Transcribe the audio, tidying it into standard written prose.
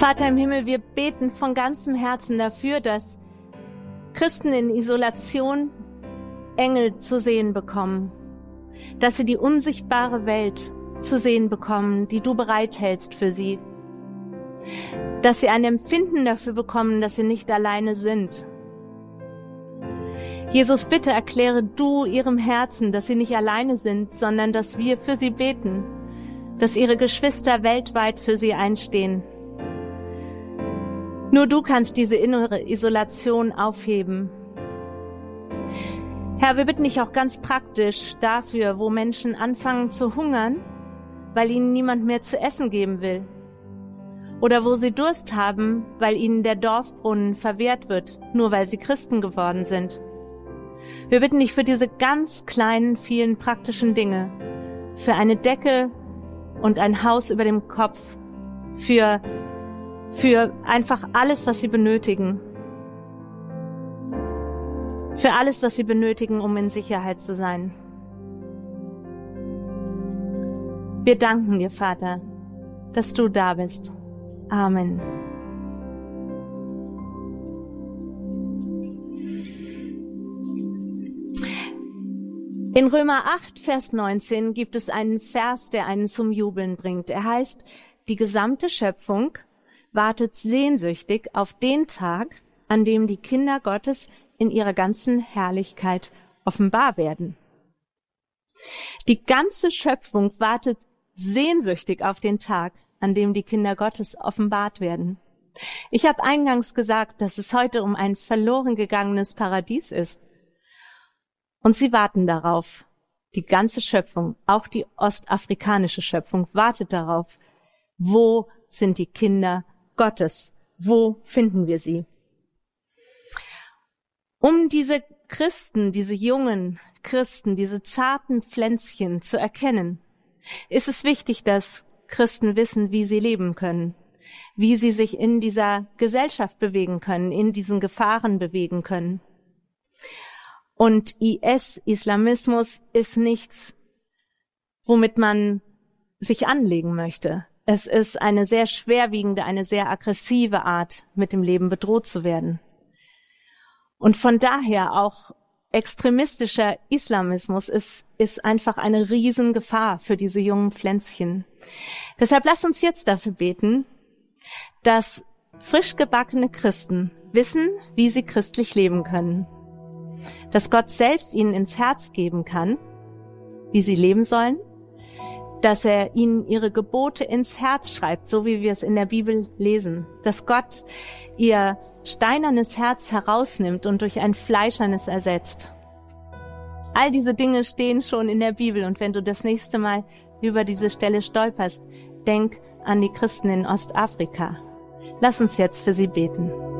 Vater im Himmel, wir beten von ganzem Herzen dafür, dass Christen in Isolation Engel zu sehen bekommen, dass sie die unsichtbare Welt zu sehen bekommen, die du bereithältst für sie, dass sie ein Empfinden dafür bekommen, dass sie nicht alleine sind. Jesus, bitte erkläre du ihrem Herzen, dass sie nicht alleine sind, sondern dass wir für sie beten, dass ihre Geschwister weltweit für sie einstehen. Nur du kannst diese innere Isolation aufheben. Herr, wir bitten dich auch ganz praktisch dafür, wo Menschen anfangen zu hungern, weil ihnen niemand mehr zu essen geben will. Oder wo sie Durst haben, weil ihnen der Dorfbrunnen verwehrt wird, nur weil sie Christen geworden sind. Wir bitten dich für diese ganz kleinen, vielen praktischen Dinge, für eine Decke und ein Haus über dem Kopf, für einfach alles, was sie benötigen. Für alles, was sie benötigen, um in Sicherheit zu sein. Wir danken dir, Vater, dass du da bist. Amen. In Römer 8, Vers 19 gibt es einen Vers, der einen zum Jubeln bringt. Er heißt, die gesamte Schöpfung wartet sehnsüchtig auf den Tag, an dem die Kinder Gottes in ihrer ganzen Herrlichkeit offenbar werden. Die ganze Schöpfung wartet sehnsüchtig auf den Tag, an dem die Kinder Gottes offenbart werden. Ich habe eingangs gesagt, dass es heute um ein verloren gegangenes Paradies ist. Und sie warten darauf. Die ganze Schöpfung, auch die ostafrikanische Schöpfung, wartet darauf. Wo sind die Kinder Gottes? Wo finden wir sie? Um diese Christen, diese jungen Christen, diese zarten Pflänzchen zu erkennen, ist es wichtig, dass Christen wissen, wie sie leben können, wie sie sich in dieser Gesellschaft bewegen können, in diesen Gefahren bewegen können. Und Islamismus, ist nichts, womit man sich anlegen möchte. Es ist eine sehr schwerwiegende, eine sehr aggressive Art, mit dem Leben bedroht zu werden. Und von daher auch extremistischer Islamismus ist einfach eine Riesengefahr für diese jungen Pflänzchen. Deshalb lasst uns jetzt dafür beten, dass frisch gebackene Christen wissen, wie sie christlich leben können. Dass Gott selbst ihnen ins Herz geben kann, wie sie leben sollen, dass er ihnen ihre Gebote ins Herz schreibt, so wie wir es in der Bibel lesen, dass Gott ihr steinernes Herz herausnimmt und durch ein fleischernes ersetzt. All diese Dinge stehen schon in der Bibel, und wenn du das nächste Mal über diese Stelle stolperst, denk an die Christen in Ostafrika. Lass uns jetzt für sie beten.